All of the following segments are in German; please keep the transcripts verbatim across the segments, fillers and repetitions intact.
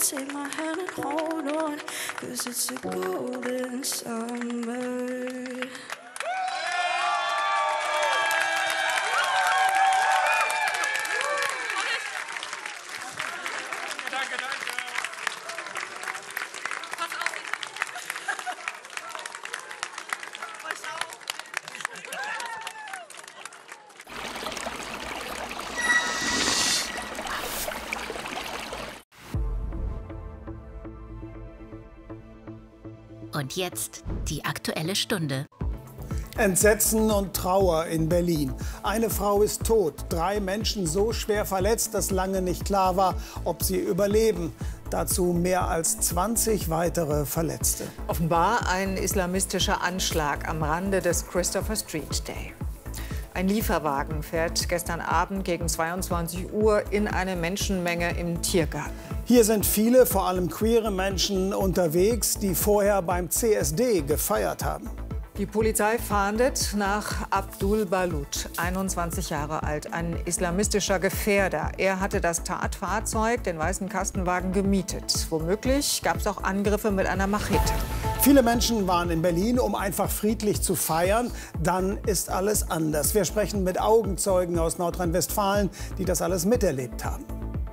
take my hand and hold on, 'cause it's a golden summer. Und jetzt die Aktuelle Stunde. Entsetzen und Trauer in Berlin. Eine Frau ist tot, drei Menschen so schwer verletzt, dass lange nicht klar war, ob sie überleben. Dazu mehr als zwanzig weitere Verletzte. Offenbar ein islamistischer Anschlag am Rande des Christopher Street Day. Ein Lieferwagen fährt gestern Abend gegen zweiundzwanzig Uhr in eine Menschenmenge im Tiergarten. Hier sind viele, vor allem queere Menschen unterwegs, die vorher beim C S D gefeiert haben. Die Polizei fahndet nach Abdul Balut, einundzwanzig Jahre alt, ein islamistischer Gefährder. Er hatte das Tatfahrzeug, den weißen Kastenwagen, gemietet. Womöglich gab es auch Angriffe mit einer Machete. Viele Menschen waren in Berlin, um einfach friedlich zu feiern. Dann ist alles anders. Wir sprechen mit Augenzeugen aus Nordrhein-Westfalen, die das alles miterlebt haben.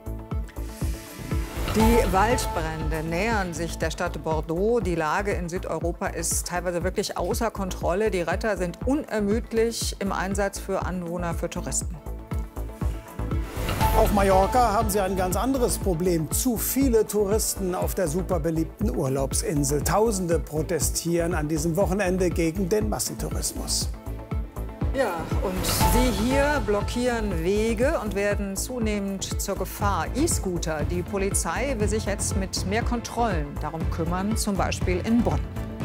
Die Waldbrände nähern sich der Stadt Bordeaux. Die Lage in Südeuropa ist teilweise wirklich außer Kontrolle. Die Retter sind unermüdlich im Einsatz für Anwohner, für Touristen. Auf Mallorca haben sie ein ganz anderes Problem. Zu viele Touristen auf der super beliebten Urlaubsinsel. Tausende protestieren an diesem Wochenende gegen den Massentourismus. Ja, und Sie hier blockieren Wege und werden zunehmend zur Gefahr. E-Scooter. Die Polizei will sich jetzt mit mehr Kontrollen darum kümmern, zum Beispiel in Bonn.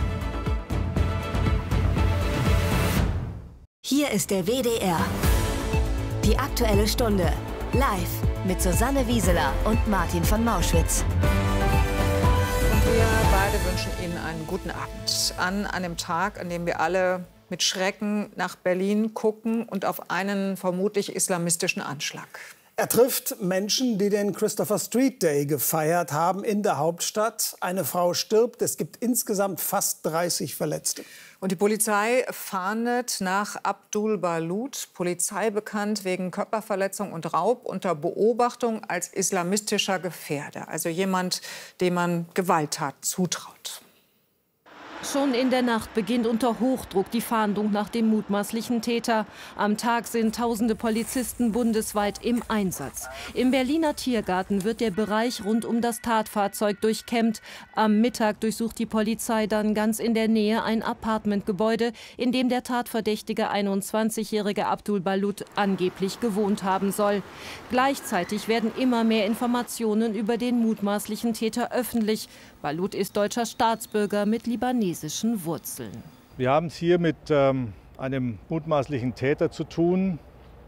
Hier ist der W D R. Die Aktuelle Stunde. Live mit Susanne Wieseler und Martin von Mauschwitz. Und wir beide wünschen Ihnen einen guten Abend. An einem Tag, an dem wir alle mit Schrecken nach Berlin gucken und auf einen vermutlich islamistischen Anschlag. Er trifft Menschen, die den Christopher Street Day gefeiert haben in der Hauptstadt. Eine Frau stirbt. Es gibt insgesamt fast dreißig Verletzte. Und die Polizei fahndet nach Abdul Balut, Polizei bekannt wegen Körperverletzung und Raub, unter Beobachtung als islamistischer Gefährder. Also jemand, dem man Gewalttat zutraut. Schon in der Nacht beginnt unter Hochdruck die Fahndung nach dem mutmaßlichen Täter. Am Tag sind tausende Polizisten bundesweit im Einsatz. Im Berliner Tiergarten wird der Bereich rund um das Tatfahrzeug durchkämmt. Am Mittag durchsucht die Polizei dann ganz in der Nähe ein Appartementgebäude, in dem der tatverdächtige einundzwanzigjährige Abdul Balut angeblich gewohnt haben soll. Gleichzeitig werden immer mehr Informationen über den mutmaßlichen Täter öffentlich. Balut ist deutscher Staatsbürger mit libanesischen Wurzeln. Wir haben es hier mit ähm, einem mutmaßlichen Täter zu tun,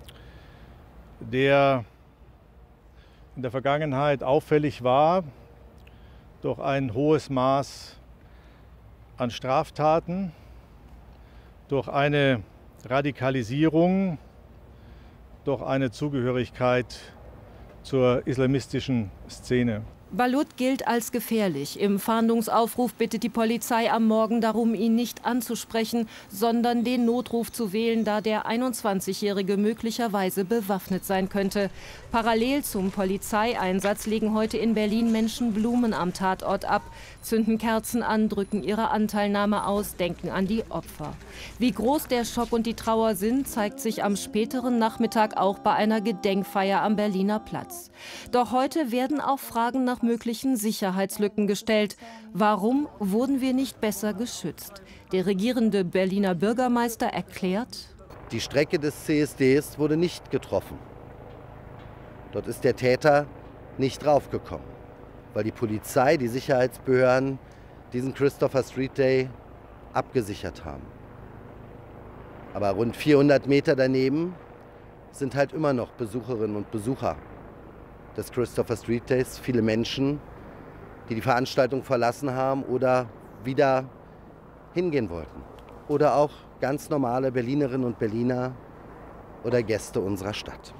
der in der Vergangenheit auffällig war durch ein hohes Maß an Straftaten, durch eine Radikalisierung, durch eine Zugehörigkeit zur islamistischen Szene. Balut gilt als gefährlich. Im Fahndungsaufruf bittet die Polizei am Morgen darum, ihn nicht anzusprechen, sondern den Notruf zu wählen, da der einundzwanzigjährige möglicherweise bewaffnet sein könnte. Parallel zum Polizeieinsatz legen heute in Berlin Menschen Blumen am Tatort ab, zünden Kerzen an, drücken ihre Anteilnahme aus, denken an die Opfer. Wie groß der Schock und die Trauer sind, zeigt sich am späteren Nachmittag auch bei einer Gedenkfeier am Berliner Platz. Doch heute werden auch Fragen nach möglichen Sicherheitslücken gestellt. Warum wurden wir nicht besser geschützt? Der regierende Berliner Bürgermeister erklärt: Die Strecke des C S Ds wurde nicht getroffen. Dort ist der Täter nicht draufgekommen, weil die Polizei, die Sicherheitsbehörden diesen Christopher Street Day abgesichert haben. Aber rund vierhundert Meter daneben sind halt immer noch Besucherinnen und Besucher des Christopher Street Days, viele Menschen, die die Veranstaltung verlassen haben oder wieder hingehen wollten. Oder auch ganz normale Berlinerinnen und Berliner oder Gäste unserer Stadt.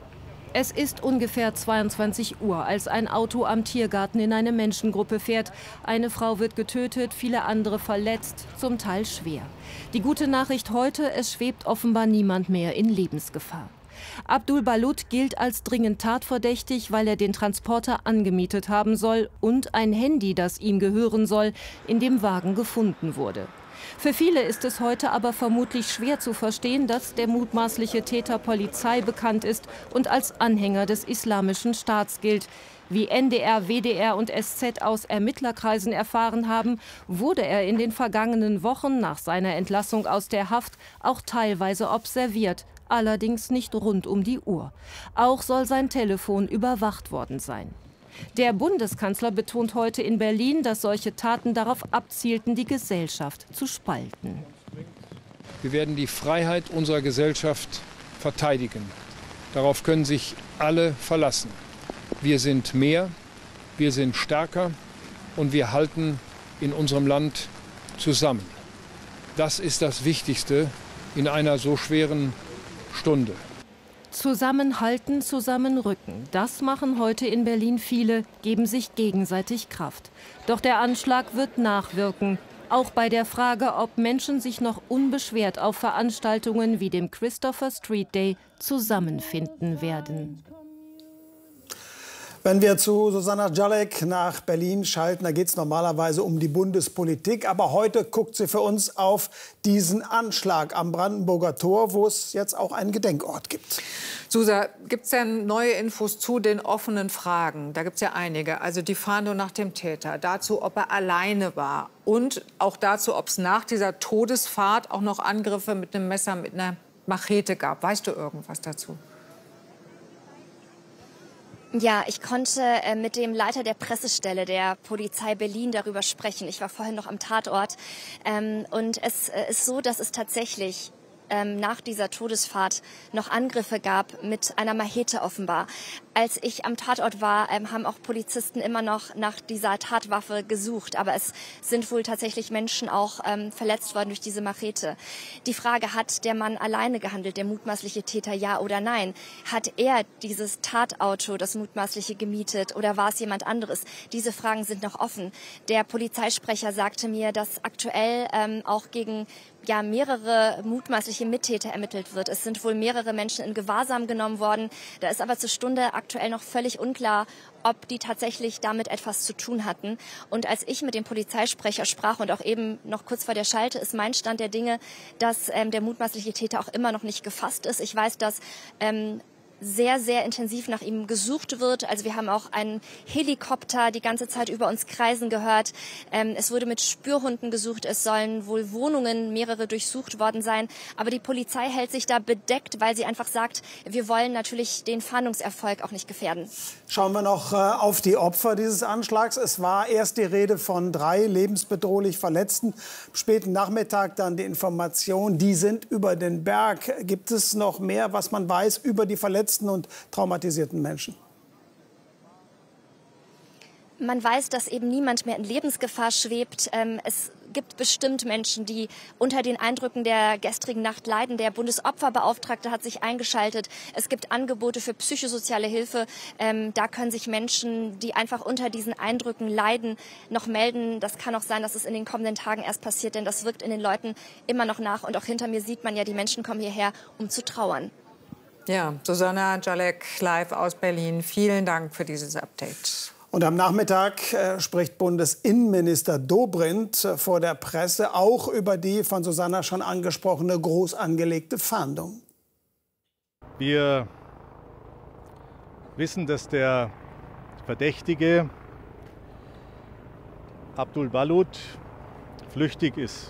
Es ist ungefähr zweiundzwanzig Uhr, als ein Auto am Tiergarten in eine Menschengruppe fährt. Eine Frau wird getötet, viele andere verletzt, zum Teil schwer. Die gute Nachricht heute, es schwebt offenbar niemand mehr in Lebensgefahr. Abdul Balut gilt als dringend tatverdächtig, weil er den Transporter angemietet haben soll und ein Handy, das ihm gehören soll, in dem Wagen gefunden wurde. Für viele ist es heute aber vermutlich schwer zu verstehen, dass der mutmaßliche Täter Polizei bekannt ist und als Anhänger des Islamischen Staats gilt. Wie N D R, W D R und S Z aus Ermittlerkreisen erfahren haben, wurde er in den vergangenen Wochen nach seiner Entlassung aus der Haft auch teilweise observiert, allerdings nicht rund um die Uhr. Auch soll sein Telefon überwacht worden sein. Der Bundeskanzler betont heute in Berlin, dass solche Taten darauf abzielten, die Gesellschaft zu spalten. Wir werden die Freiheit unserer Gesellschaft verteidigen. Darauf können sich alle verlassen. Wir sind mehr, wir sind stärker und wir halten in unserem Land zusammen. Das ist das Wichtigste in einer so schweren Stunde. Zusammenhalten, zusammenrücken. Das machen heute in Berlin viele, geben sich gegenseitig Kraft. Doch der Anschlag wird nachwirken. Auch bei der Frage, ob Menschen sich noch unbeschwert auf Veranstaltungen wie dem Christopher Street Day zusammenfinden werden. Wenn wir zu Susanna Jalek nach Berlin schalten, da geht es normalerweise um die Bundespolitik. Aber heute guckt sie für uns auf diesen Anschlag am Brandenburger Tor, wo es jetzt auch einen Gedenkort gibt. Susa, gibt es denn neue Infos zu den offenen Fragen? Da gibt es ja einige. Also die Fahndung nach dem Täter, dazu, ob er alleine war und auch dazu, ob es nach dieser Todesfahrt auch noch Angriffe mit einem Messer, mit einer Machete gab. Weißt du irgendwas dazu? Ja, ich konnte äh, mit dem Leiter der Pressestelle der Polizei Berlin darüber sprechen. Ich war vorhin noch am Tatort. Ähm, und es äh, ist so, dass es tatsächlich ähm, nach dieser Todesfahrt noch Angriffe gab mit einer Machete offenbar. Als ich am Tatort war, ähm, haben auch Polizisten immer noch nach dieser Tatwaffe gesucht. Aber es sind wohl tatsächlich Menschen auch ähm, verletzt worden durch diese Machete. Die Frage, hat der Mann alleine gehandelt, der mutmaßliche Täter, ja oder nein? Hat er dieses Tatauto, das mutmaßliche, gemietet oder war es jemand anderes? Diese Fragen sind noch offen. Der Polizeisprecher sagte mir, dass aktuell ähm, auch gegen ja, mehrere mutmaßliche Mittäter ermittelt wird. Es sind wohl mehrere Menschen in Gewahrsam genommen worden. Da ist aber zur Stunde aktuell noch völlig unklar, ob die tatsächlich damit etwas zu tun hatten. Und als ich mit dem Polizeisprecher sprach und auch eben noch kurz vor der Schalte, ist mein Stand der Dinge, dass ähm, der mutmaßliche Täter auch immer noch nicht gefasst ist. Ich weiß, dass ähm, sehr, sehr intensiv nach ihm gesucht wird. Also wir haben auch einen Helikopter die ganze Zeit über uns kreisen gehört. Ähm, es wurde mit Spürhunden gesucht. Es sollen wohl Wohnungen, mehrere durchsucht worden sein. Aber die Polizei hält sich da bedeckt, weil sie einfach sagt, wir wollen natürlich den Fahndungserfolg auch nicht gefährden. Schauen wir noch äh, auf die Opfer dieses Anschlags. Es war erst die Rede von drei lebensbedrohlich Verletzten. Am späten Nachmittag dann die Information, die sind über den Berg. Gibt es noch mehr, was man weiß über die Verletzten und traumatisierten Menschen? Man weiß, dass eben niemand mehr in Lebensgefahr schwebt. Es gibt bestimmt Menschen, die unter den Eindrücken der gestrigen Nacht leiden. Der Bundesopferbeauftragte hat sich eingeschaltet. Es gibt Angebote für psychosoziale Hilfe. Da können sich Menschen, die einfach unter diesen Eindrücken leiden, noch melden. Das kann auch sein, dass es in den kommenden Tagen erst passiert, denn das wirkt in den Leuten immer noch nach. Und auch hinter mir sieht man ja, die Menschen kommen hierher, um zu trauern. Ja, Susanna Jalek live aus Berlin. Vielen Dank für dieses Update. Und am Nachmittag äh, spricht Bundesinnenminister Dobrindt äh, vor der Presse auch über die von Susanna schon angesprochene groß angelegte Fahndung. Wir wissen, dass der Verdächtige Abdul Balut flüchtig ist.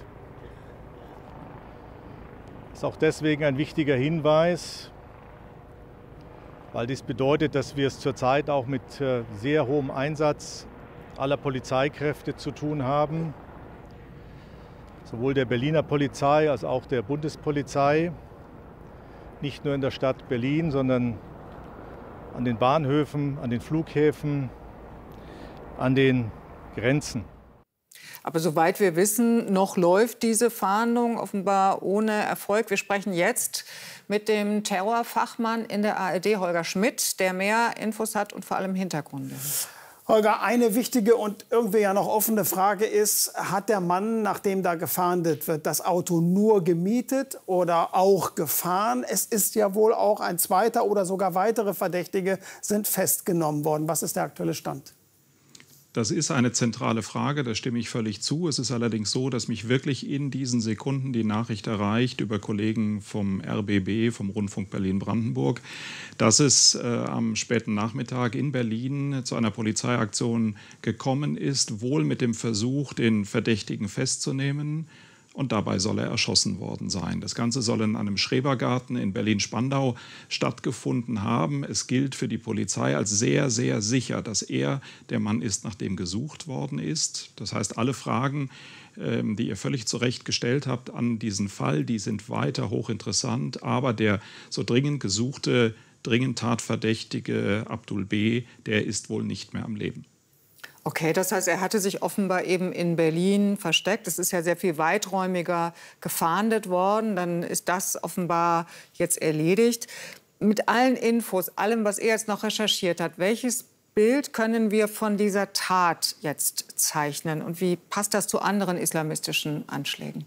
Das ist auch deswegen ein wichtiger Hinweis, weil dies bedeutet, dass wir es zurzeit auch mit sehr hohem Einsatz aller Polizeikräfte zu tun haben. Sowohl der Berliner Polizei als auch der Bundespolizei. Nicht nur in der Stadt Berlin, sondern an den Bahnhöfen, an den Flughäfen, an den Grenzen. Aber soweit wir wissen, noch läuft diese Fahndung offenbar ohne Erfolg. Wir sprechen jetzt mit dem Terrorfachmann in der A R D, Holger Schmidt, der mehr Infos hat und vor allem Hintergründe. Holger, eine wichtige und irgendwie ja noch offene Frage ist, hat der Mann, nachdem da gefahndet wird, das Auto nur gemietet oder auch gefahren? Es ist ja wohl auch ein zweiter oder sogar weitere Verdächtige sind festgenommen worden. Was ist der aktuelle Stand? Das ist eine zentrale Frage, da stimme ich völlig zu. Es ist allerdings so, dass mich wirklich in diesen Sekunden die Nachricht erreicht über Kollegen vom R B B, vom Rundfunk Berlin-Brandenburg, dass es äh, am späten Nachmittag in Berlin zu einer Polizeiaktion gekommen ist, wohl mit dem Versuch, den Verdächtigen festzunehmen. Und dabei soll er erschossen worden sein. Das Ganze soll in einem Schrebergarten in Berlin-Spandau stattgefunden haben. Es gilt für die Polizei als sehr, sehr sicher, dass er der Mann ist, nach dem gesucht worden ist. Das heißt, alle Fragen, die ihr völlig zu Recht gestellt habt an diesen Fall, die sind weiter hochinteressant. Aber der so dringend gesuchte, dringend tatverdächtige Abdul B., der ist wohl nicht mehr am Leben. Okay, das heißt, er hatte sich offenbar eben in Berlin versteckt. Es ist ja sehr viel weiträumiger gefahndet worden. Dann ist das offenbar jetzt erledigt. Mit allen Infos, allem, was er jetzt noch recherchiert hat, welches Bild können wir von dieser Tat jetzt zeichnen? Und wie passt das zu anderen islamistischen Anschlägen?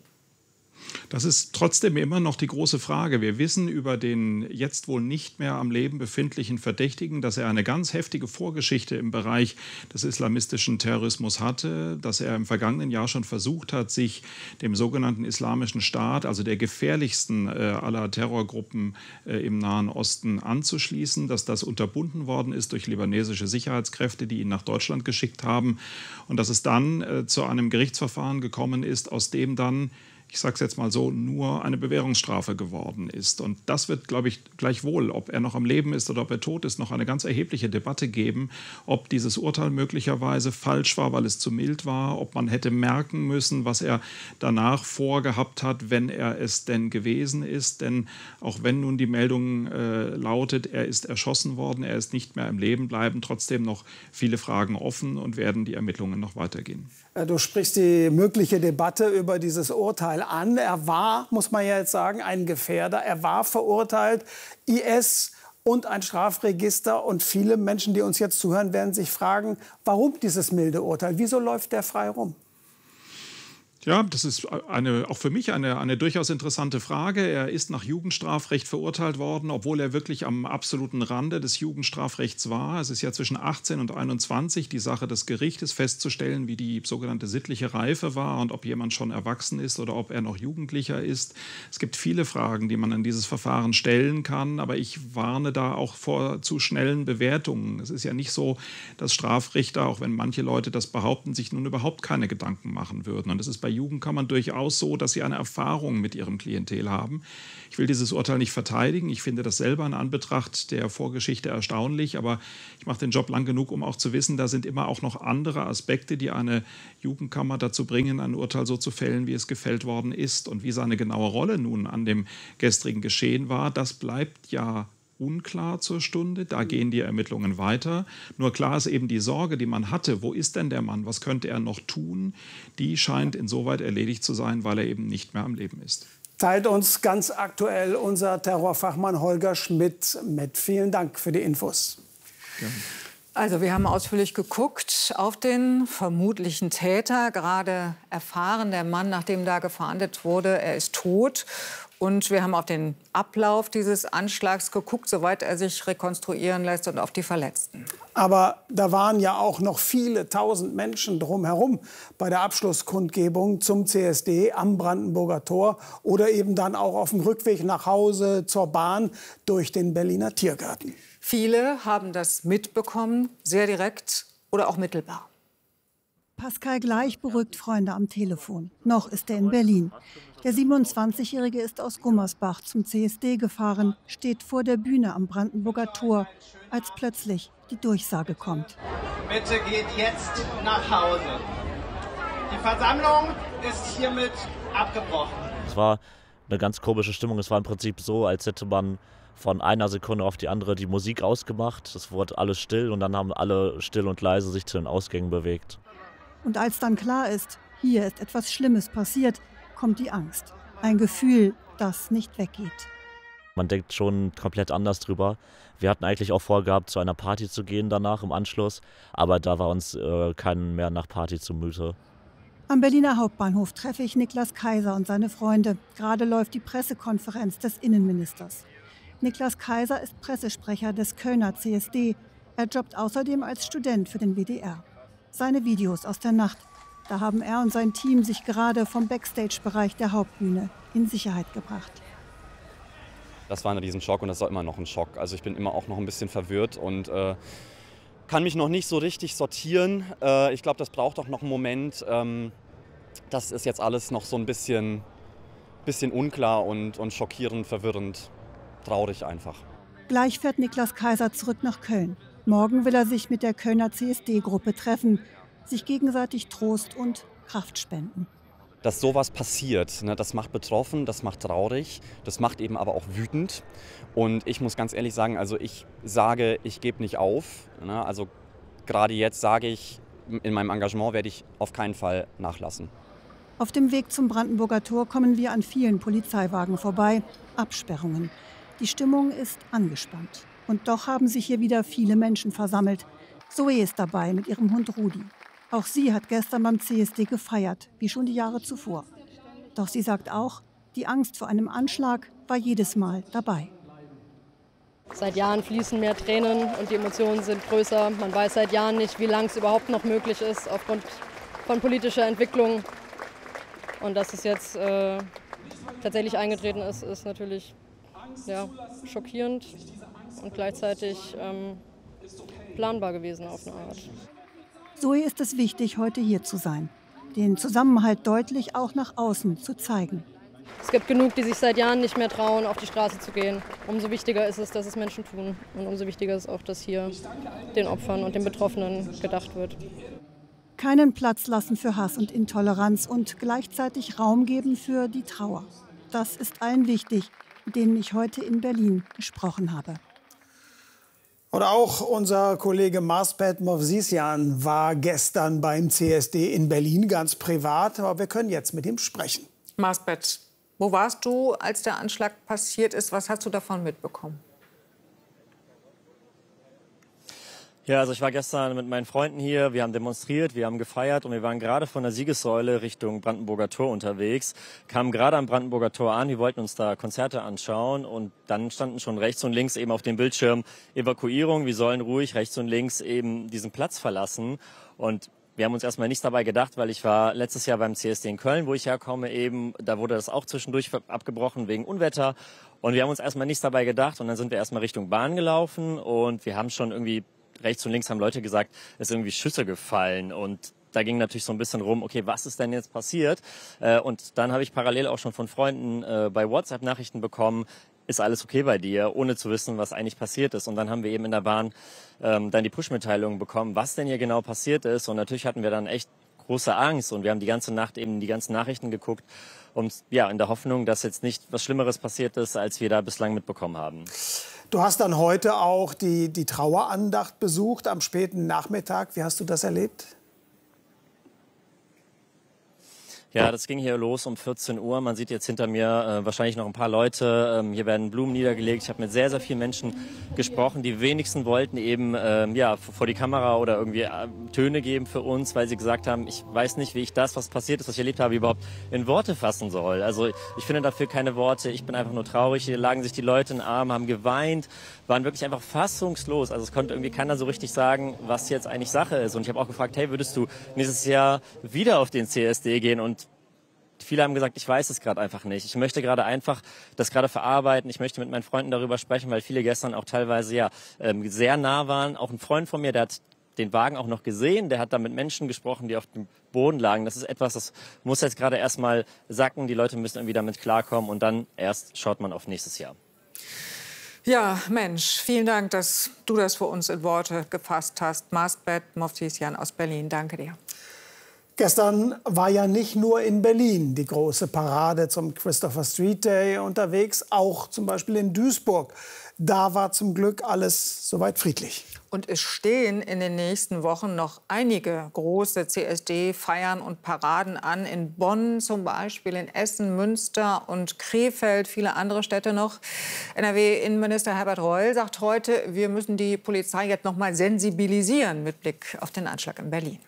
Das ist trotzdem immer noch die große Frage. Wir wissen über den jetzt wohl nicht mehr am Leben befindlichen Verdächtigen, dass er eine ganz heftige Vorgeschichte im Bereich des islamistischen Terrorismus hatte, dass er im vergangenen Jahr schon versucht hat, sich dem sogenannten Islamischen Staat, also der gefährlichsten äh, aller Terrorgruppen äh, im Nahen Osten, anzuschließen, dass das unterbunden worden ist durch libanesische Sicherheitskräfte, die ihn nach Deutschland geschickt haben und dass es dann äh, zu einem Gerichtsverfahren gekommen ist, aus dem dann, ich sage es jetzt mal so, nur eine Bewährungsstrafe geworden ist. Und das wird, glaube ich, gleichwohl, ob er noch am Leben ist oder ob er tot ist, noch eine ganz erhebliche Debatte geben, ob dieses Urteil möglicherweise falsch war, weil es zu mild war, ob man hätte merken müssen, was er danach vorgehabt hat, wenn er es denn gewesen ist. Denn auch wenn nun die Meldung äh, lautet, er ist erschossen worden, er ist nicht mehr im Leben, bleiben trotzdem noch viele Fragen offen und werden die Ermittlungen noch weitergehen. Du sprichst die mögliche Debatte über dieses Urteil an. Er war, muss man ja jetzt sagen, ein Gefährder. Er war verurteilt, I S und ein Strafregister. Und viele Menschen, die uns jetzt zuhören, werden sich fragen, warum dieses milde Urteil? Wieso läuft der frei rum? Ja, das ist eine, auch für mich eine, eine durchaus interessante Frage. Er ist nach Jugendstrafrecht verurteilt worden, obwohl er wirklich am absoluten Rande des Jugendstrafrechts war. Es ist ja zwischen achtzehn und einundzwanzig die Sache des Gerichtes festzustellen, wie die sogenannte sittliche Reife war und ob jemand schon erwachsen ist oder ob er noch Jugendlicher ist. Es gibt viele Fragen, die man an dieses Verfahren stellen kann, aber ich warne da auch vor zu schnellen Bewertungen. Es ist ja nicht so, dass Strafrichter, auch wenn manche Leute das behaupten, sich nun überhaupt keine Gedanken machen würden. Und es ist bei Jugendkammern durchaus so, dass sie eine Erfahrung mit ihrem Klientel haben. Ich will dieses Urteil nicht verteidigen. Ich finde das selber in Anbetracht der Vorgeschichte erstaunlich. Aber ich mache den Job lang genug, um auch zu wissen, da sind immer auch noch andere Aspekte, die eine Jugendkammer dazu bringen, ein Urteil so zu fällen, wie es gefällt worden ist. Und wie seine genaue Rolle nun an dem gestrigen Geschehen war, das bleibt ja unklar zur Stunde. Da gehen die Ermittlungen weiter. Nur klar ist eben die Sorge, die man hatte, wo ist denn der Mann, was könnte er noch tun, die scheint insoweit erledigt zu sein, weil er eben nicht mehr am Leben ist. Teilt uns ganz aktuell unser Terrorfachmann Holger Schmidt mit. Vielen Dank für die Infos. Gerne. Also wir haben ausführlich geguckt auf den vermutlichen Täter. Gerade erfahren, der Mann, nach dem da gefahndet wurde, er ist tot. Und wir haben auf den Ablauf dieses Anschlags geguckt, soweit er sich rekonstruieren lässt, und auf die Verletzten. Aber da waren ja auch noch viele tausend Menschen drumherum bei der Abschlusskundgebung zum C S D am Brandenburger Tor oder eben dann auch auf dem Rückweg nach Hause zur Bahn durch den Berliner Tiergarten. Viele haben das mitbekommen, sehr direkt oder auch mittelbar. Pascal Gleich beruhigt Freunde am Telefon. Noch ist er in Berlin. Der siebenundzwanzigjährige ist aus Gummersbach zum C S D gefahren, steht vor der Bühne am Brandenburger Tor, als plötzlich die Durchsage kommt. Bitte geht jetzt nach Hause. Die Versammlung ist hiermit abgebrochen. Es war eine ganz komische Stimmung. Es war im Prinzip so, als hätte man von einer Sekunde auf die andere die Musik ausgemacht. Es wurde alles still und dann haben alle still und leise sich zu den Ausgängen bewegt. Und als dann klar ist, hier ist etwas Schlimmes passiert, kommt die Angst. Ein Gefühl, das nicht weggeht. Man denkt schon komplett anders drüber. Wir hatten eigentlich auch vorgehabt, zu einer Party zu gehen danach im Anschluss, aber da war uns äh, kein mehr nach Party zumute. Am Berliner Hauptbahnhof treffe ich Niklas Kaiser und seine Freunde. Gerade läuft die Pressekonferenz des Innenministers. Niklas Kaiser ist Pressesprecher des Kölner C S D. Er jobbt außerdem als Student für den W D R. Seine Videos aus der Nacht, da haben er und sein Team sich gerade vom Backstage-Bereich der Hauptbühne in Sicherheit gebracht. Das war ein Riesenschock und das war immer noch ein Schock. Also ich bin immer auch noch ein bisschen verwirrt und äh, kann mich noch nicht so richtig sortieren. Äh, ich glaube, das braucht auch noch einen Moment. Ähm, das ist jetzt alles noch so ein bisschen, bisschen unklar und, und schockierend, verwirrend, traurig einfach. Gleich fährt Niklas Kaiser zurück nach Köln. Morgen will er sich mit der Kölner C S D-Gruppe treffen, sich gegenseitig Trost und Kraft spenden. Dass sowas passiert, ne, das macht betroffen, das macht traurig, das macht eben aber auch wütend. Und ich muss ganz ehrlich sagen, also ich sage, ich gebe nicht auf. Ne, also gerade jetzt sage ich, in meinem Engagement werde ich auf keinen Fall nachlassen. Auf dem Weg zum Brandenburger Tor kommen wir an vielen Polizeiwagen vorbei. Absperrungen. Die Stimmung ist angespannt. Und doch haben sich hier wieder viele Menschen versammelt. Zoe ist dabei mit ihrem Hund Rudi. Auch sie hat gestern beim C S D gefeiert, wie schon die Jahre zuvor. Doch sie sagt auch, die Angst vor einem Anschlag war jedes Mal dabei. Seit Jahren fließen mehr Tränen und die Emotionen sind größer. Man weiß seit Jahren nicht, wie lange es überhaupt noch möglich ist aufgrund von politischer Entwicklung. Und dass es jetzt äh, tatsächlich eingetreten ist, ist natürlich ja, schockierend und gleichzeitig ähm, planbar gewesen auf eine Art. Zoe ist es wichtig, heute hier zu sein, den Zusammenhalt deutlich auch nach außen zu zeigen. Es gibt genug, die sich seit Jahren nicht mehr trauen, auf die Straße zu gehen. Umso wichtiger ist es, dass es Menschen tun. Und umso wichtiger ist auch, dass hier den Opfern und den Betroffenen gedacht wird. Keinen Platz lassen für Hass und Intoleranz und gleichzeitig Raum geben für die Trauer. Das ist allen wichtig, mit denen ich heute in Berlin gesprochen habe. Und auch unser Kollege Marsbet Movsisyan war gestern beim C S D in Berlin, ganz privat. Aber wir können jetzt mit ihm sprechen. Marsbet, wo warst du, als der Anschlag passiert ist? Was hast du davon mitbekommen? Ja, also ich war gestern mit meinen Freunden hier, wir haben demonstriert, wir haben gefeiert und wir waren gerade von der Siegessäule Richtung Brandenburger Tor unterwegs, kamen gerade am Brandenburger Tor an, wir wollten uns da Konzerte anschauen und dann standen schon rechts und links eben auf dem Bildschirm Evakuierung, wir sollen ruhig rechts und links eben diesen Platz verlassen und wir haben uns erstmal nichts dabei gedacht, weil ich war letztes Jahr beim C S D in Köln, wo ich herkomme eben, da wurde das auch zwischendurch abgebrochen wegen Unwetter und wir haben uns erstmal nichts dabei gedacht und dann sind wir erstmal Richtung Bahn gelaufen und wir haben schon irgendwie rechts und links haben Leute gesagt, es sind irgendwie Schüsse gefallen und da ging natürlich so ein bisschen rum, okay, was ist denn jetzt passiert? Und dann habe ich parallel auch schon von Freunden bei WhatsApp Nachrichten bekommen, ist alles okay bei dir, ohne zu wissen, was eigentlich passiert ist. Und dann haben wir eben in der Bahn ähm, dann die Push-Mitteilung bekommen, was denn hier genau passiert ist. Und natürlich hatten wir dann echt große Angst und wir haben die ganze Nacht eben die ganzen Nachrichten geguckt, um, ja, in der Hoffnung, dass jetzt nicht was Schlimmeres passiert ist, als wir da bislang mitbekommen haben. Du hast dann heute auch die, die Trauerandacht besucht am späten Nachmittag. Wie hast du das erlebt? Ja, das ging hier los um vierzehn Uhr. Man sieht jetzt hinter mir äh, wahrscheinlich noch ein paar Leute. Ähm, hier werden Blumen niedergelegt. Ich habe mit sehr, sehr vielen Menschen gesprochen. Die wenigsten wollten eben ähm, ja, vor die Kamera oder irgendwie äh, Töne geben für uns, weil sie gesagt haben, ich weiß nicht, wie ich das, was passiert ist, was ich erlebt habe, überhaupt in Worte fassen soll. Also ich finde dafür keine Worte. Ich bin einfach nur traurig. Hier lagen sich die Leute in den Arm, haben geweint, waren wirklich einfach fassungslos. Also es konnte irgendwie keiner so richtig sagen, was jetzt eigentlich Sache ist. Und ich habe auch gefragt, hey, würdest du nächstes Jahr wieder auf den C S D gehen? Und viele haben gesagt, ich weiß es gerade einfach nicht. Ich möchte gerade einfach das gerade verarbeiten. Ich möchte mit meinen Freunden darüber sprechen, weil viele gestern auch teilweise ja sehr nah waren. Auch ein Freund von mir, der hat den Wagen auch noch gesehen. Der hat da mit Menschen gesprochen, die auf dem Boden lagen. Das ist etwas, das muss jetzt gerade erstmal sacken. Die Leute müssen irgendwie damit klarkommen und dann erst schaut man auf nächstes Jahr. Ja, Mensch, vielen Dank, dass du das für uns in Worte gefasst hast. Marsbet Movsisyan aus Berlin, danke dir. Gestern war ja nicht nur in Berlin die große Parade zum Christopher Street Day unterwegs, auch zum Beispiel in Duisburg. Da war zum Glück alles soweit friedlich. Und es stehen in den nächsten Wochen noch einige große C S D-Feiern und Paraden an. In Bonn zum Beispiel, in Essen, Münster und Krefeld, viele andere Städte noch. N R W-Innenminister Herbert Reul sagt heute, wir müssen die Polizei jetzt noch mal sensibilisieren mit Blick auf den Anschlag in Berlin.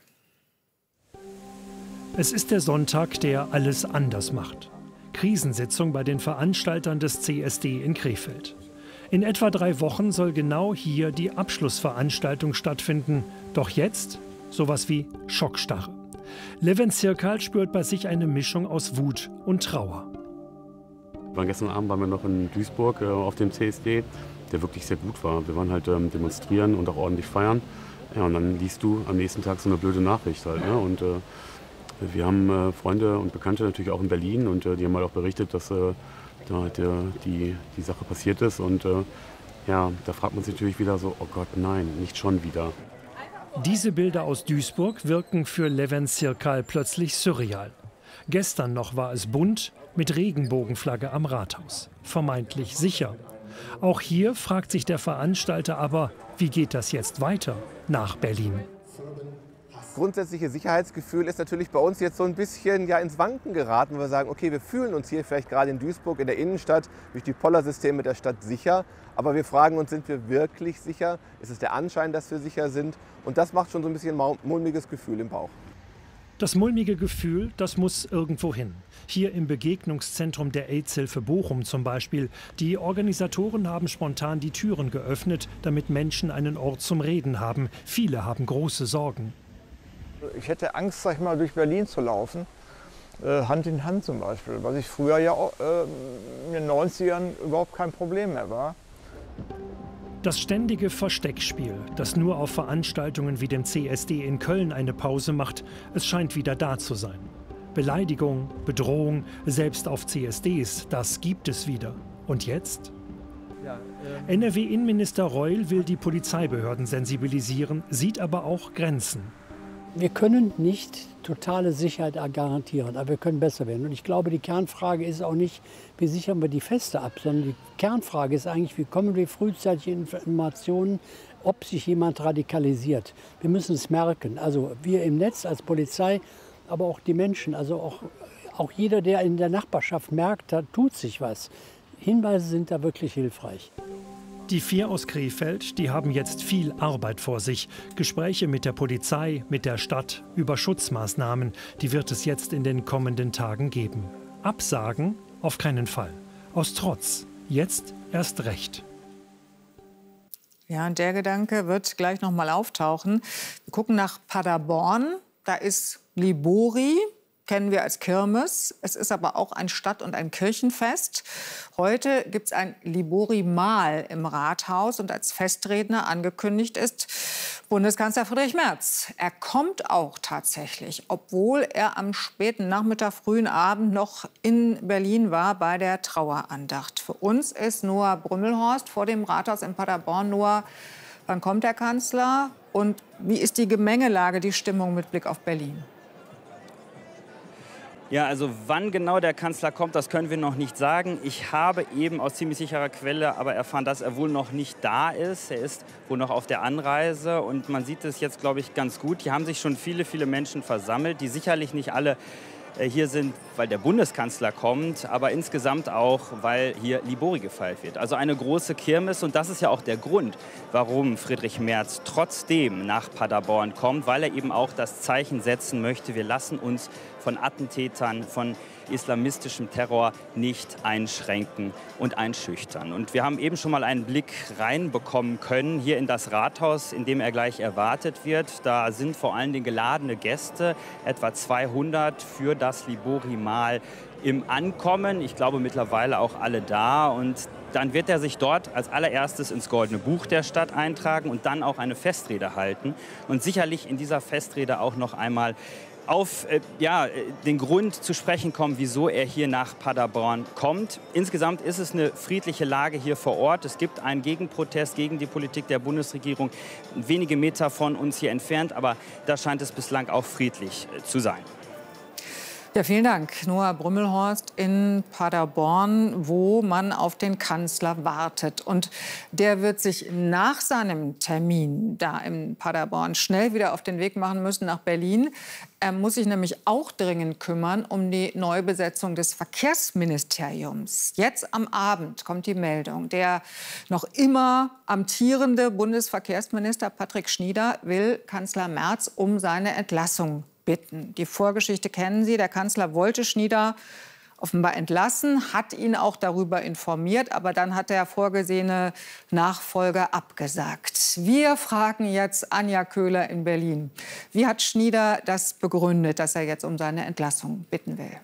Es ist der Sonntag, der alles anders macht. Krisensitzung bei den Veranstaltern des C S D in Krefeld. In etwa drei Wochen soll genau hier die Abschlussveranstaltung stattfinden. Doch jetzt sowas wie Schockstarre. Levin Zirkal spürt bei sich eine Mischung aus Wut und Trauer. Wir waren gestern Abend waren wir noch in Duisburg äh, auf dem C S D, der wirklich sehr gut war. Wir waren halt ähm, demonstrieren und auch ordentlich feiern. Ja, und dann liest du am nächsten Tag so eine blöde Nachricht halt. Ne? Und äh, wir haben äh, Freunde und Bekannte natürlich auch in Berlin und äh, die haben halt auch berichtet, dass äh, da halt, äh, die, die Sache passiert ist. Und äh, ja, da fragt man sich natürlich wieder so, oh Gott, nein, nicht schon wieder. Diese Bilder aus Duisburg wirken für Levin Zirkal plötzlich surreal. Gestern noch war es bunt mit Regenbogenflagge am Rathaus. Vermeintlich sicher. Auch hier fragt sich der Veranstalter aber, wie geht das jetzt weiter nach Berlin? Das grundsätzliche Sicherheitsgefühl ist natürlich bei uns jetzt so ein bisschen ja, ins Wanken geraten, wo wir sagen, okay, wir fühlen uns hier vielleicht gerade in Duisburg in der Innenstadt durch die Pollersysteme der Stadt sicher, aber wir fragen uns, sind wir wirklich sicher? Ist es der Anschein, dass wir sicher sind? Und das macht schon so ein bisschen ein mulmiges Gefühl im Bauch. Das mulmige Gefühl, das muss irgendwo hin. Hier im Begegnungszentrum der AIDS-Hilfe Bochum zum Beispiel. Die Organisatoren haben spontan die Türen geöffnet, damit Menschen einen Ort zum Reden haben. Viele haben große Sorgen. Ich hätte Angst, sag ich mal, durch Berlin zu laufen, äh, Hand in Hand zum Beispiel, was ich früher ja auch, äh, in den neunzigern überhaupt kein Problem mehr war. Das ständige Versteckspiel, das nur auf Veranstaltungen wie dem C S D in Köln eine Pause macht, es scheint wieder da zu sein. Beleidigung, Bedrohung, selbst auf C S Ds, das gibt es wieder. Und jetzt? Ja, ähm N R W-Innenminister Reul will die Polizeibehörden sensibilisieren, sieht aber auch Grenzen. Wir können nicht totale Sicherheit garantieren, aber wir können besser werden. Und ich glaube, die Kernfrage ist auch nicht, wie sichern wir die Feste ab, sondern die Kernfrage ist eigentlich, wie kommen wir frühzeitig Informationen, ob sich jemand radikalisiert. Wir müssen es merken, also wir im Netz als Polizei, aber auch die Menschen, also auch, auch jeder, der in der Nachbarschaft merkt, da tut sich was. Hinweise sind da wirklich hilfreich. Die vier aus Krefeld, die haben jetzt viel Arbeit vor sich. Gespräche mit der Polizei, mit der Stadt über Schutzmaßnahmen, die wird es jetzt in den kommenden Tagen geben. Absagen auf keinen Fall. Aus Trotz. Jetzt erst recht. Ja, und der Gedanke wird gleich noch mal auftauchen. Wir gucken nach Paderborn. Da ist Libori. Kennen wir als Kirmes. Es ist aber auch ein Stadt- und ein Kirchenfest. Heute gibt es ein Libori-Mahl im Rathaus und als Festredner angekündigt ist Bundeskanzler Friedrich Merz. Er kommt auch tatsächlich, obwohl er am späten Nachmittag, frühen Abend noch in Berlin war bei der Trauerandacht. Für uns ist Noah Brümmelhorst vor dem Rathaus in Paderborn. Noah, wann kommt der Kanzler und wie ist die Gemengelage, die Stimmung mit Blick auf Berlin? Ja, also wann genau der Kanzler kommt, das können wir noch nicht sagen. Ich habe eben aus ziemlich sicherer Quelle aber erfahren, dass er wohl noch nicht da ist. Er ist wohl noch auf der Anreise und man sieht es jetzt, glaube ich, ganz gut. Hier haben sich schon viele, viele Menschen versammelt, die sicherlich nicht alle hier sind, weil der Bundeskanzler kommt, aber insgesamt auch, weil hier Libori gefeiert wird. Also eine große Kirmes und das ist ja auch der Grund, warum Friedrich Merz trotzdem nach Paderborn kommt, weil er eben auch das Zeichen setzen möchte, wir lassen uns von Attentätern, von islamistischem Terror nicht einschränken und einschüchtern. Und wir haben eben schon mal einen Blick reinbekommen können hier in das Rathaus, in dem er gleich erwartet wird. Da sind vor allen Dingen geladene Gäste, etwa zweihundert für das Libori-Mahl im Ankommen. Ich glaube mittlerweile auch alle da. Und dann wird er sich dort als allererstes ins Goldene Buch der Stadt eintragen und dann auch eine Festrede halten. Und sicherlich in dieser Festrede auch noch einmal auf äh, ja, den Grund zu sprechen kommen, wieso er hier nach Paderborn kommt. Insgesamt ist es eine friedliche Lage hier vor Ort. Es gibt einen Gegenprotest gegen die Politik der Bundesregierung, wenige Meter von uns hier entfernt, aber da scheint es bislang auch friedlich äh, zu sein. Ja, vielen Dank. Noah Brümmelhorst in Paderborn, wo man auf den Kanzler wartet. Und der wird sich nach seinem Termin da in Paderborn schnell wieder auf den Weg machen müssen nach Berlin. Er muss sich nämlich auch dringend kümmern um die Neubesetzung des Verkehrsministeriums. Jetzt am Abend kommt die Meldung. Der noch immer amtierende Bundesverkehrsminister Patrick Schnieder will Kanzler Merz um seine Entlassung bitten. Die Vorgeschichte kennen Sie. Der Kanzler wollte Schnieder offenbar entlassen, hat ihn auch darüber informiert, aber dann hat der vorgesehene Nachfolger abgesagt. Wir fragen jetzt Anja Köhler in Berlin. Wie hat Schnieder das begründet, dass er jetzt um seine Entlassung bitten will?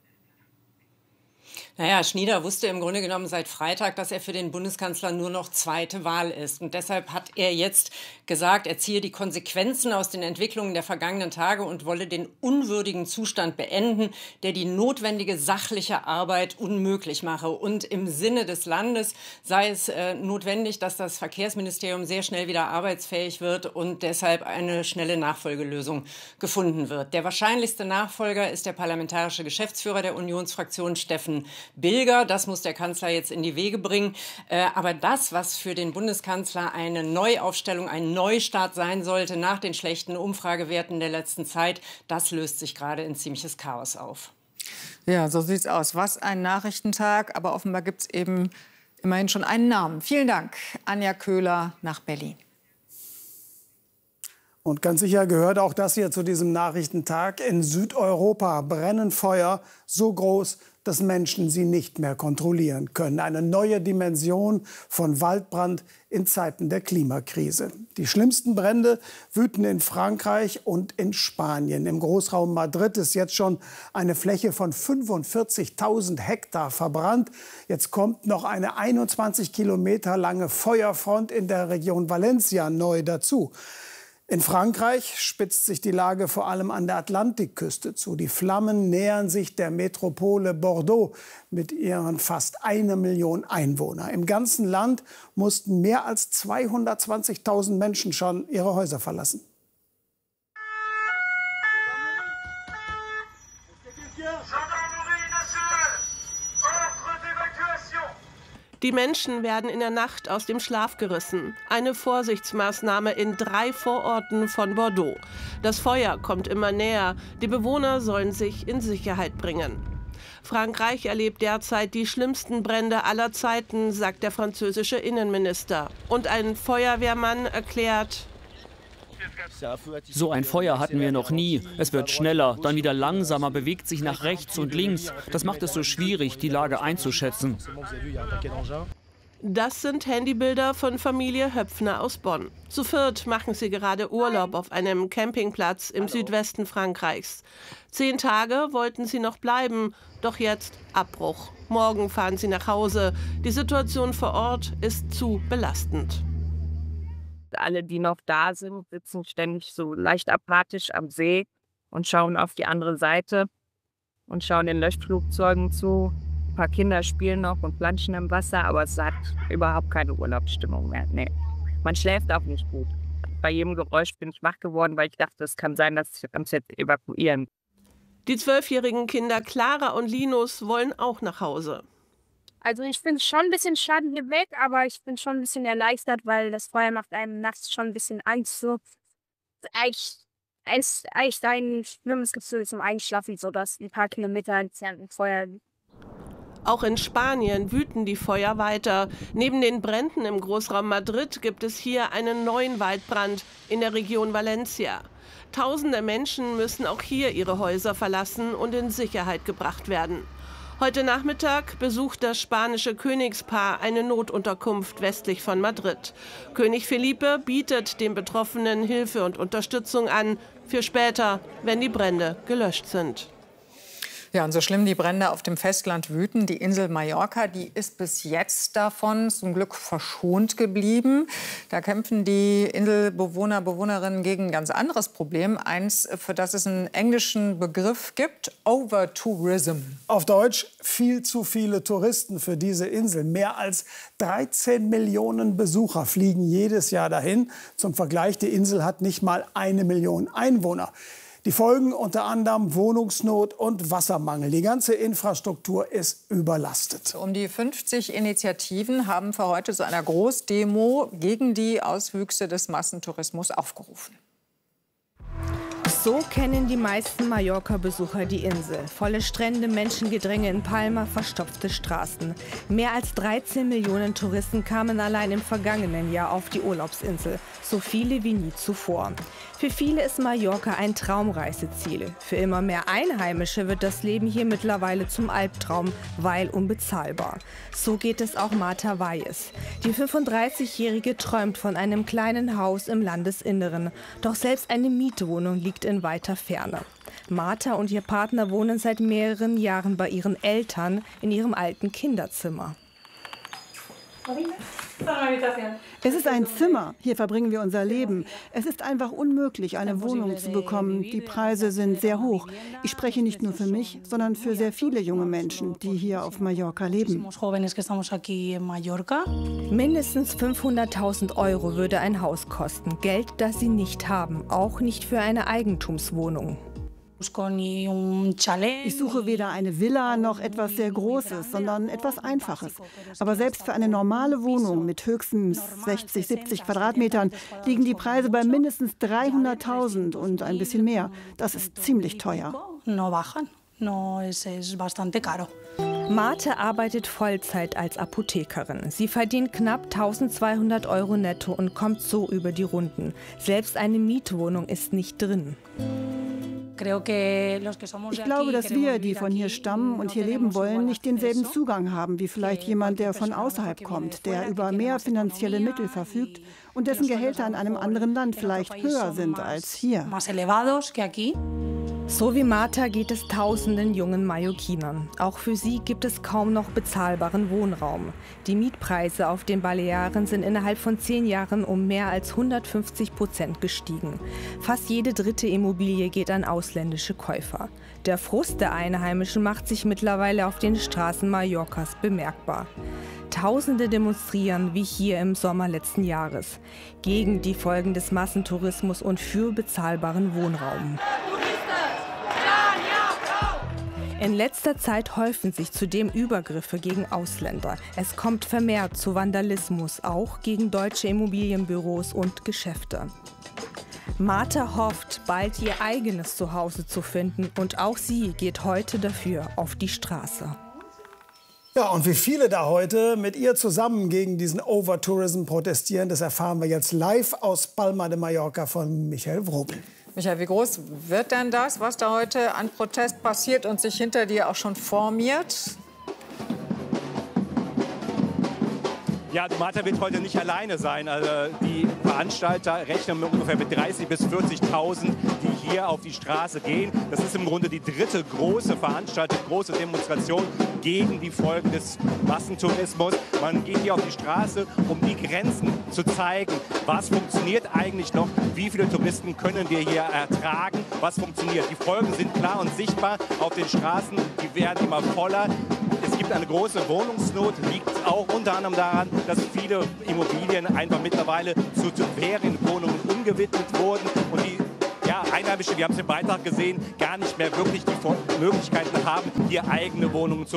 Naja, Schnieder wusste im Grunde genommen seit Freitag, dass er für den Bundeskanzler nur noch zweite Wahl ist. Und deshalb hat er jetzt gesagt, er ziehe die Konsequenzen aus den Entwicklungen der vergangenen Tage und wolle den unwürdigen Zustand beenden, der die notwendige sachliche Arbeit unmöglich mache. Und im Sinne des Landes sei es äh, notwendig, dass das Verkehrsministerium sehr schnell wieder arbeitsfähig wird und deshalb eine schnelle Nachfolgelösung gefunden wird. Der wahrscheinlichste Nachfolger ist der parlamentarische Geschäftsführer der Unionsfraktion, Steffen Bilger. Das muss der Kanzler jetzt in die Wege bringen. Äh, aber das, was für den Bundeskanzler eine Neuaufstellung, ein Neustart sein sollte nach den schlechten Umfragewerten der letzten Zeit, das löst sich gerade in ziemliches Chaos auf. Ja, so sieht's aus. Was ein Nachrichtentag. Aber offenbar gibt es eben immerhin schon einen Namen. Vielen Dank, Anja Köhler nach Berlin. Und ganz sicher gehört auch das hier zu diesem Nachrichtentag. In Südeuropa brennen Feuer so groß, dass Menschen sie nicht mehr kontrollieren können. Eine neue Dimension von Waldbrand in Zeiten der Klimakrise. Die schlimmsten Brände wüten in Frankreich und in Spanien. Im Großraum Madrid ist jetzt schon eine Fläche von fünfundvierzigtausend Hektar verbrannt. Jetzt kommt noch eine einundzwanzig Kilometer lange Feuerfront in der Region Valencia neu dazu. In Frankreich spitzt sich die Lage vor allem an der Atlantikküste zu. Die Flammen nähern sich der Metropole Bordeaux mit ihren fast eine Million Einwohnern. Im ganzen Land mussten mehr als zweihundertzwanzigtausend Menschen schon ihre Häuser verlassen. Die Menschen werden in der Nacht aus dem Schlaf gerissen. Eine Vorsichtsmaßnahme in drei Vororten von Bordeaux. Das Feuer kommt immer näher. Die Bewohner sollen sich in Sicherheit bringen. Frankreich erlebt derzeit die schlimmsten Brände aller Zeiten, sagt der französische Innenminister. Und ein Feuerwehrmann erklärt: So ein Feuer hatten wir noch nie. Es wird schneller, dann wieder langsamer, bewegt sich nach rechts und links. Das macht es so schwierig, die Lage einzuschätzen. Das sind Handybilder von Familie Höpfner aus Bonn. Zu viert machen sie gerade Urlaub auf einem Campingplatz im Südwesten Frankreichs. Zehn Tage wollten sie noch bleiben, doch jetzt Abbruch. Morgen fahren sie nach Hause. Die Situation vor Ort ist zu belastend. Alle, die noch da sind, sitzen ständig so leicht apathisch am See und schauen auf die andere Seite und schauen den Löschflugzeugen zu. Ein paar Kinder spielen noch und planschen im Wasser, aber es hat überhaupt keine Urlaubsstimmung mehr. Nee. Man schläft auch nicht gut. Bei jedem Geräusch bin ich wach geworden, weil ich dachte, es kann sein, dass sie uns jetzt evakuieren. Die zwölfjährigen Kinder Clara und Linus wollen auch nach Hause. Also ich finde es schon ein bisschen schade hier weg, aber ich bin schon ein bisschen erleichtert, weil das Feuer macht einem nachts schon ein bisschen Angst. So. Eigentlich, eigentlich ein schlimmes Gefühl zum Einschlafen, so dass ein paar Kilometer entfernt ein Feuer. Auch in Spanien wüten die Feuer weiter. Neben den Bränden im Großraum Madrid gibt es hier einen neuen Waldbrand in der Region Valencia. Tausende Menschen müssen auch hier ihre Häuser verlassen und in Sicherheit gebracht werden. Heute Nachmittag besucht das spanische Königspaar eine Notunterkunft westlich von Madrid. König Felipe bietet den Betroffenen Hilfe und Unterstützung an, für später, wenn die Brände gelöscht sind. Ja, und so schlimm die Brände auf dem Festland wüten, die Insel Mallorca, die ist bis jetzt davon zum Glück verschont geblieben. Da kämpfen die Inselbewohner, Bewohnerinnen gegen ein ganz anderes Problem. Eins, für das es einen englischen Begriff gibt: Overtourism. Auf Deutsch, viel zu viele Touristen für diese Insel. Mehr als dreizehn Millionen Besucher fliegen jedes Jahr dahin. Zum Vergleich, die Insel hat nicht mal eine Million Einwohner. Die Folgen unter anderem Wohnungsnot und Wassermangel. Die ganze Infrastruktur ist überlastet. Um die fünfzig Initiativen haben für heute zu einer Großdemo gegen die Auswüchse des Massentourismus aufgerufen. So kennen die meisten Mallorca-Besucher die Insel. Volle Strände, Menschengedränge in Palma, verstopfte Straßen. Mehr als dreizehn Millionen Touristen kamen allein im vergangenen Jahr auf die Urlaubsinsel. So viele wie nie zuvor. Für viele ist Mallorca ein Traumreiseziel. Für immer mehr Einheimische wird das Leben hier mittlerweile zum Albtraum, weil unbezahlbar. So geht es auch Marta Valles. Die fünfunddreißigjährige träumt von einem kleinen Haus im Landesinneren. Doch selbst eine Mietwohnung liegt in weiter Ferne. Marta und ihr Partner wohnen seit mehreren Jahren bei ihren Eltern in ihrem alten Kinderzimmer. Es ist ein Zimmer. Hier verbringen wir unser Leben. Es ist einfach unmöglich, eine Wohnung zu bekommen. Die Preise sind sehr hoch. Ich spreche nicht nur für mich, sondern für sehr viele junge Menschen, die hier auf Mallorca leben. Mindestens fünfhunderttausend Euro würde ein Haus kosten. Geld, das sie nicht haben. Auch nicht für eine Eigentumswohnung. Ich suche weder eine Villa noch etwas sehr Großes, sondern etwas Einfaches. Aber selbst für eine normale Wohnung mit höchstens sechzig, siebzig Quadratmetern liegen die Preise bei mindestens dreihunderttausend und ein bisschen mehr. Das ist ziemlich teuer. Marte arbeitet Vollzeit als Apothekerin. Sie verdient knapp tausendzweihundert Euro netto und kommt so über die Runden. Selbst eine Mietwohnung ist nicht drin. Ich glaube, dass wir, die von hier stammen und hier leben wollen, nicht denselben Zugang haben wie vielleicht jemand, der von außerhalb kommt, der über mehr finanzielle Mittel verfügt und dessen Gehälter in einem anderen Land vielleicht höher sind als hier. So wie Marta geht es tausenden jungen Mallorquinern. Auch für sie gibt es kaum noch bezahlbaren Wohnraum. Die Mietpreise auf den Balearen sind innerhalb von zehn Jahren um mehr als hundertfünfzig Prozent gestiegen. Fast jede dritte Immobilie geht an ausländische Käufer. Der Frust der Einheimischen macht sich mittlerweile auf den Straßen Mallorcas bemerkbar. Tausende demonstrieren wie hier im Sommer letzten Jahres gegen die Folgen des Massentourismus und für bezahlbaren Wohnraum. In letzter Zeit häufen sich zudem Übergriffe gegen Ausländer. Es kommt vermehrt zu Vandalismus, auch gegen deutsche Immobilienbüros und Geschäfte. Marta hofft, bald ihr eigenes Zuhause zu finden, und auch sie geht heute dafür auf die Straße. Ja, und wie viele da heute mit ihr zusammen gegen diesen Overtourism protestieren, das erfahren wir jetzt live aus Palma de Mallorca von Michael Wrobel. Michael, wie groß wird denn das, was da heute an Protest passiert und sich hinter dir auch schon formiert? Ja, die Marta wird heute nicht alleine sein. Also die Veranstalter rechnen mit ungefähr mit dreißigtausend bis vierzigtausend, die hier auf die Straße gehen. Das ist im Grunde die dritte große Veranstaltung, große Demonstration gegen die Folgen des Massentourismus. Man geht hier auf die Straße, um die Grenzen zu zeigen. Was funktioniert eigentlich noch? Wie viele Touristen können wir hier ertragen? Was funktioniert? Die Folgen sind klar und sichtbar auf den Straßen. Die werden immer voller. Es gibt eine große Wohnungsnot, liegt auch unter anderem daran, dass viele Immobilien einfach mittlerweile zu Ferienwohnungen umgewidmet wurden und die ja, Einheimische, wir haben es im Beitrag gesehen, gar nicht mehr wirklich die Möglichkeiten haben, hier eigene Wohnungen zu